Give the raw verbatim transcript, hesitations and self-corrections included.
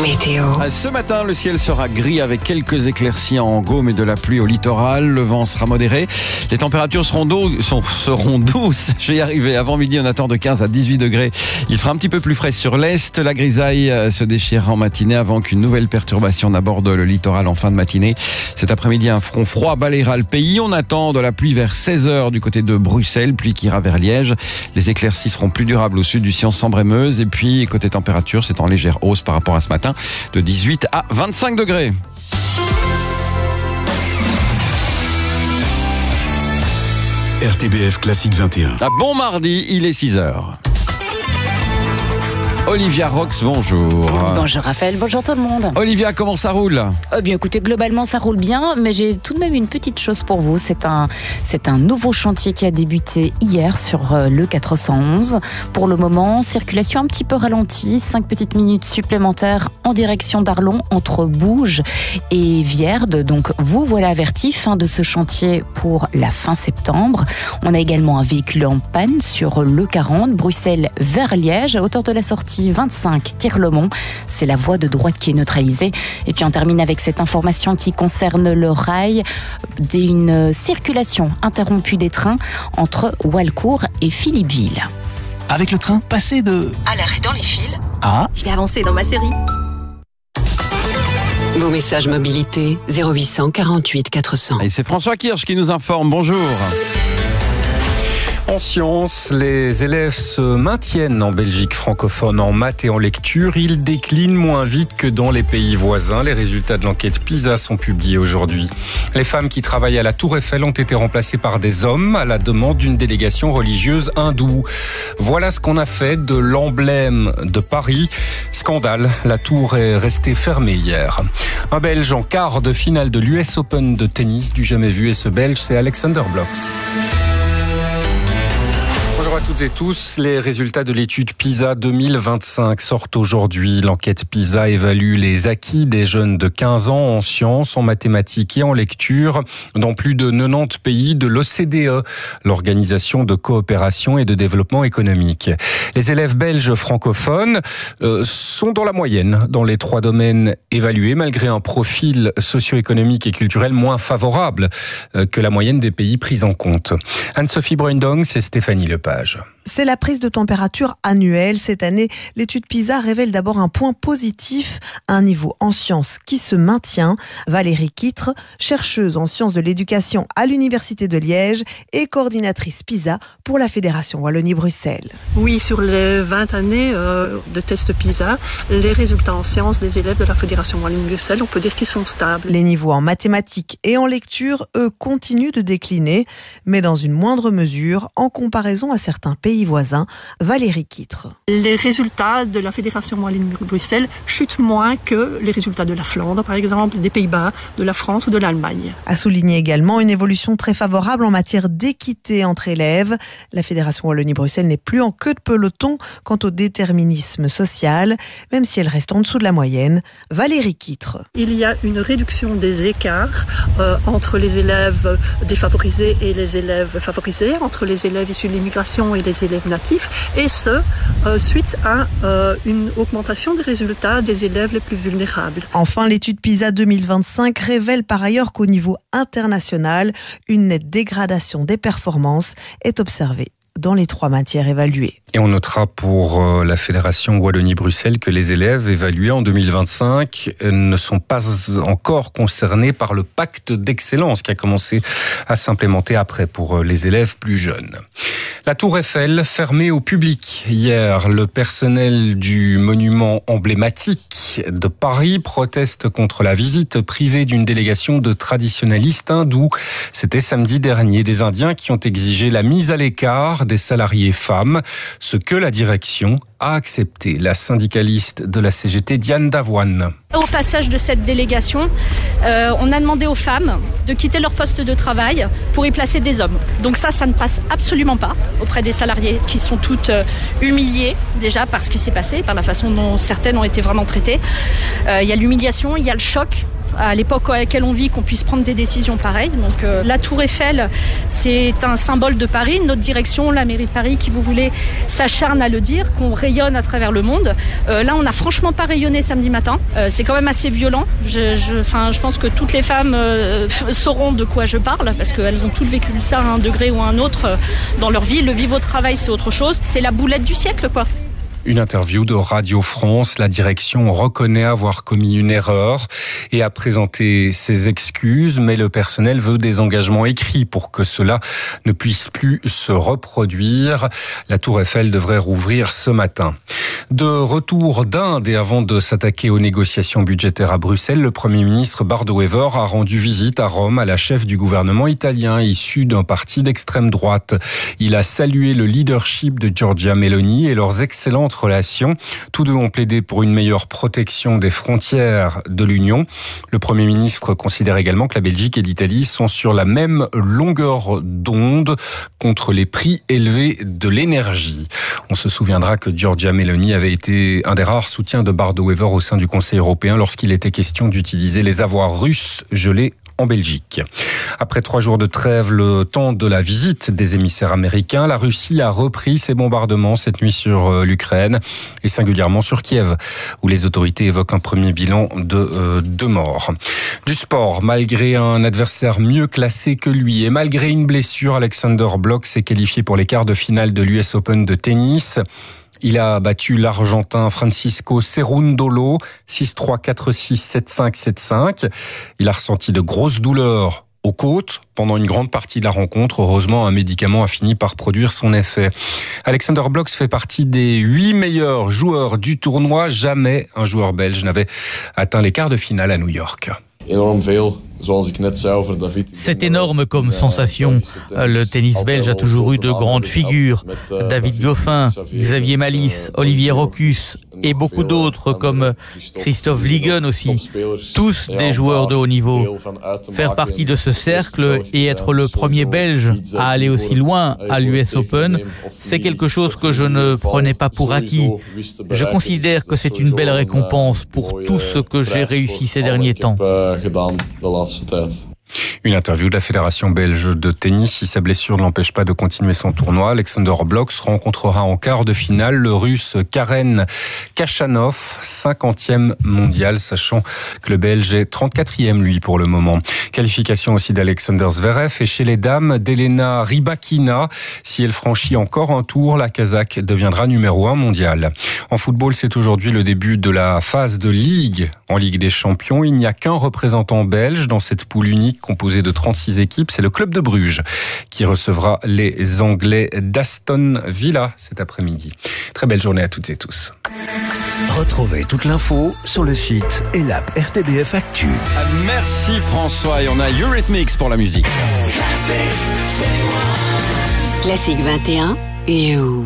Météo. Ce matin, le ciel sera gris avec quelques éclaircies en Gaume et de la pluie au littoral. Le vent sera modéré. Les températures seront, dou- sont, seront douces. Je vais y arriver. Avant midi, on attend de quinze à dix-huit degrés. Il fera un petit peu plus frais sur l'est. La grisaille se déchirera en matinée avant qu'une nouvelle perturbation n'aborde le littoral en fin de matinée. Cet après-midi, un front froid balayera le pays. On attend de la pluie vers seize heures du côté de Bruxelles, pluie qui ira vers Liège. Les éclaircies seront plus durables au sud du Sion-Sambre-et-Meuse. Et puis, côté température, c'est en légère hausse par rapport à ce matin, de dix-huit à vingt-cinq degrés. R T B F Classique vingt et un. Ah, bon mardi, il est six heures. Olivia Rox, bonjour. Bonjour Raphaël, bonjour tout le monde. Olivia, comment ça roule ? Eh bien écoutez, globalement ça roule bien, mais j'ai tout de même une petite chose pour vous. C'est un, c'est un nouveau chantier qui a débuté hier sur le quatre cent onze. Pour le moment, circulation un petit peu ralentie, cinq petites minutes supplémentaires en direction d'Arlon, entre Bouges et Vierde. Donc vous voilà avertis, fin de ce chantier pour la fin septembre. On a également un véhicule en panne sur le quarante, Bruxelles vers Liège, à hauteur de la sortie vingt-cinq, Tir-le-Mont. C'est la voie de droite qui est neutralisée. Et puis on termine avec cette information qui concerne le rail, d'une circulation interrompue des trains entre Walcourt et Philippeville. Avec le train, passez de... à l'arrêt dans les fils. Ah, Je vais avancer dans ma série. Vos messages mobilité zéro huit cent quarante-huit quatre cents. Et c'est François Kirsch qui nous informe. Bonjour. En sciences, les élèves se maintiennent en Belgique francophone en maths et en lecture. Ils déclinent moins vite que dans les pays voisins. Les résultats de l'enquête PISA sont publiés aujourd'hui. Les femmes qui travaillent à la Tour Eiffel ont été remplacées par des hommes à la demande d'une délégation religieuse hindoue. Voilà ce qu'on a fait de l'emblème de Paris. Scandale, la tour est restée fermée hier. Un Belge en quart de finale de l'U S Open de tennis, du jamais vu. Et ce Belge, c'est Alexander Blocks. Bonjour à toutes et tous. Les résultats de l'étude PISA deux mille vingt-cinq sortent aujourd'hui. L'enquête PISA évalue les acquis des jeunes de quinze ans en sciences, en mathématiques et en lecture dans plus de quatre-vingt-dix pays de l'O C D E, l'Organisation de coopération et de développement économique. Les élèves belges francophones euh, sont dans la moyenne dans les trois domaines évalués, malgré un profil socio-économique et culturel moins favorable euh, que la moyenne des pays pris en compte. Anne-Sophie Bruindong, c'est Stéphanie Lepage. C'est la prise de température annuelle. Cette année, l'étude PISA révèle d'abord un point positif, un niveau en sciences qui se maintient. Valérie Quitre, chercheuse en sciences de l'éducation à l'Université de Liège et coordinatrice PISA pour la Fédération Wallonie-Bruxelles. Oui, sur les vingt années euh, de tests PISA, les résultats en sciences des élèves de la Fédération Wallonie-Bruxelles, on peut dire qu'ils sont stables. Les niveaux en mathématiques et en lecture, eux, continuent de décliner, mais dans une moindre mesure en comparaison à certains pays voisins. Valérie Quitre. Les résultats de la Fédération Wallonie-Bruxelles chutent moins que les résultats de la Flandre, par exemple, des Pays-Bas, de la France ou de l'Allemagne. A souligné également une évolution très favorable en matière d'équité entre élèves. La Fédération Wallonie-Bruxelles n'est plus en queue de peloton quant au déterminisme social, même si elle reste en dessous de la moyenne. Valérie Quitre. Il y a une réduction des écarts euh, entre les élèves défavorisés et les élèves favorisés, entre les élèves issus de l'immigration et les élèves natifs, et ce, euh, suite à euh, une augmentation des résultats des élèves les plus vulnérables. Enfin, l'étude PISA deux mille vingt-cinq révèle par ailleurs qu'au niveau international, une nette dégradation des performances est observée dans les trois matières évaluées. Et on notera pour la Fédération Wallonie-Bruxelles que les élèves évalués en deux mille vingt-cinq ne sont pas encore concernés par le pacte d'excellence qui a commencé à s'implémenter après pour les élèves plus jeunes. La Tour Eiffel fermée au public. Hier, le personnel du monument emblématique de Paris proteste contre la visite privée d'une délégation de traditionalistes hindous. C'était samedi dernier, des Indiens qui ont exigé la mise à l'écart des salariés femmes, ce que la direction a accepté. La syndicaliste de la C G T, Diane Davoine. Au passage de cette délégation, euh, on a demandé aux femmes de quitter leur poste de travail pour y placer des hommes. Donc ça, ça ne passe absolument pas auprès des salariés qui sont toutes euh, humiliées déjà par ce qui s'est passé, par la façon dont certaines ont été vraiment traitées. Euh, il y a l'humiliation, il y a le choc à l'époque à laquelle on vit qu'on puisse prendre des décisions pareilles. Donc euh, la Tour Eiffel, c'est un symbole de Paris. Notre direction, la mairie de Paris, qui vous voulez, s'acharne à le dire, qu'on rayonne à travers le monde. Euh, là, on n'a franchement pas rayonné samedi matin. Euh, c'est quand même assez violent. Je, je, enfin, je pense que toutes les femmes euh, sauront de quoi je parle, parce qu'elles ont toutes vécu ça à un degré ou à un autre euh, dans leur vie. Le vivre au travail, c'est autre chose. C'est la boulette du siècle, quoi. Une interview de Radio France. La direction reconnaît avoir commis une erreur et a présenté ses excuses, mais le personnel veut des engagements écrits pour que cela ne puisse plus se reproduire. La Tour Eiffel devrait rouvrir ce matin. De retour d'Inde et avant de s'attaquer aux négociations budgétaires à Bruxelles, le Premier ministre Bardo Wever a rendu visite à Rome à la chef du gouvernement italien, issu d'un parti d'extrême droite. Il a salué le leadership de Giorgia Meloni et leurs excellentes relations. Tous deux ont plaidé pour une meilleure protection des frontières de l'Union. Le Premier ministre considère également que la Belgique et l'Italie sont sur la même longueur d'onde contre les prix élevés de l'énergie. On se souviendra que Giorgia Meloni avait été un des rares soutiens de Bardo Wever au sein du Conseil européen lorsqu'il était question d'utiliser les avoirs russes gelés en Belgique. Après trois jours de trêve, le temps de la visite des émissaires américains, la Russie a repris ses bombardements cette nuit sur l'Ukraine et singulièrement sur Kiev, où les autorités évoquent un premier bilan de euh, deux morts. Du sport, malgré un adversaire mieux classé que lui et malgré une blessure, Alexander Blok s'est qualifié pour les quarts de finale de l'U S Open de tennis. Il a battu l'Argentin Francisco Cerundolo, six trois, quatre six, sept cinq, sept cinq. Il a ressenti de grosses douleurs aux côtes pendant une grande partie de la rencontre. Heureusement, un médicament a fini par produire son effet. Alexander Blok fait partie des huit meilleurs joueurs du tournoi. Jamais un joueur belge n'avait atteint les quarts de finale à New York. C'est énorme comme sensation. Le tennis belge a toujours eu de grandes figures. David Goffin, Xavier Malisse, Olivier Rochus et beaucoup d'autres comme Christophe Ligon aussi. Tous des joueurs de haut niveau. Faire partie de ce cercle et être le premier Belge à aller aussi loin à l'U S Open, c'est quelque chose que je ne prenais pas pour acquis. Je considère que c'est une belle récompense pour tout ce que j'ai réussi ces derniers temps. Une interview de la Fédération belge de tennis. Si sa blessure ne l'empêche pas de continuer son tournoi, Alexander Blok rencontrera en quart de finale le Russe Karen Khachanov, cinquantième mondial, sachant que le Belge est trente-quatrième lui pour le moment. Qualification aussi d'Alexander Zverev et chez les dames d'Elena Rybakina. Si elle franchit encore un tour, la Kazakh deviendra numéro un mondial. En football, c'est aujourd'hui le début de la phase de Ligue. En Ligue des Champions, il n'y a qu'un représentant belge dans cette poule unique composée de trente-six équipes. C'est le club de Bruges qui recevra les Anglais d'Aston Villa cet après-midi. Très belle journée à toutes et tous. Retrouvez toute l'info sur le site et l'app R T B F Actu. Merci François et on a Eurythmics pour la musique. Classique vingt et un, You.